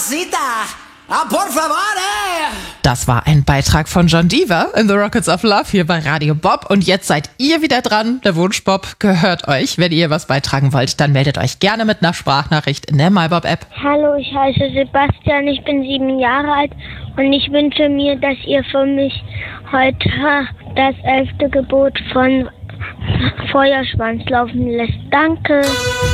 mamacita. Ah, por favor, Das war ein Beitrag von John Deaver in The Rockets of Love hier bei Radio Bob. Und jetzt seid ihr wieder dran. Der Wunschbob gehört euch. Wenn ihr was beitragen wollt, dann meldet euch gerne mit einer Sprachnachricht in der MyBob-App. Hallo, ich heiße Sebastian, ich bin 7 Jahre alt und ich wünsche mir, dass ihr für mich heute das 11. Gebot von Feuerschwanz laufen lässt. Danke.